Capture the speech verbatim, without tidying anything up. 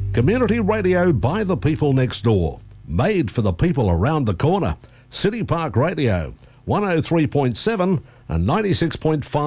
Community radio by the people next door. Made for the people around the corner. City Park Radio, one oh three point seven and ninety-six point five.